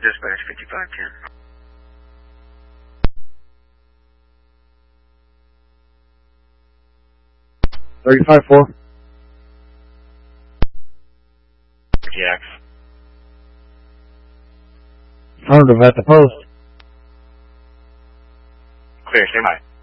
Dispatch 5510. 35-4. GX. Affirmative at the post. Clear, stay by.